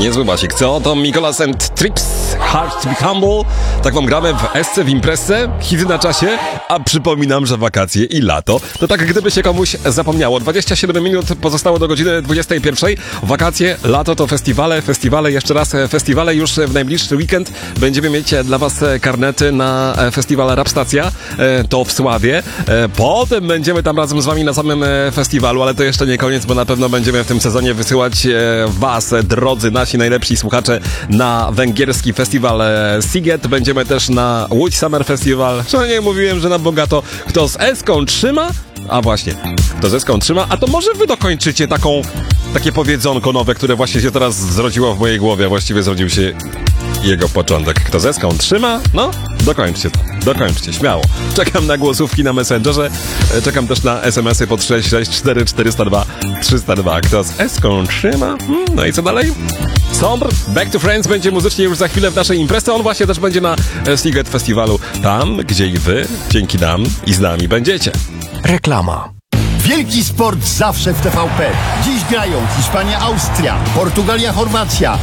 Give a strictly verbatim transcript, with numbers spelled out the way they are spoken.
Niezły basik, co? To Mikolas and Trips, Hard to be Humble. Tak wam gramy w esce, w imprezce, hity na czasie, a przypominam, że wakacje i lato. To tak, gdyby się komuś zapomniało. dwadzieścia siedem minut pozostało do godziny dwudziestej pierwszej. Wakacje, lato to festiwale, festiwale, jeszcze raz festiwale. Już w najbliższy weekend będziemy mieć dla was karnety na festiwal Rapstacja, to w Sławie. Potem będziemy tam razem z wami na samym festiwalu, ale to jeszcze nie koniec, bo na pewno będziemy w tym sezonie wysyłać was, drodzy nasi najlepsi słuchacze, na węgierski festiwal Sziget. Będziemy też na Łódź Summer Festival. Szalenie mówiłem, że na bogato. Kto z Eską trzyma? A właśnie, kto z Eską trzyma? A to może wy dokończycie taką, takie powiedzonko nowe, które właśnie się teraz zrodziło w mojej głowie. Właściwie zrodził się jego początek. Kto z Eską trzyma? No, dokończcie to. Dokończcie, śmiało. Czekam na głosówki na Messengerze. Czekam też na es em esy pod sześć sześć cztery cztery zero dwa trzy zero dwa. Kto z Eską trzyma? Hmm, no i co dalej? Sombr, Back to Friends będzie muzycznie już za chwilę w naszej imprezie. On właśnie też będzie na Sziget Festiwalu. Tam, gdzie i wy, dzięki nam i z nami będziecie. Reklama. Wielki sport zawsze w T V P. Dziś grają Hiszpania, Austria, Portugalia, Chorwacja.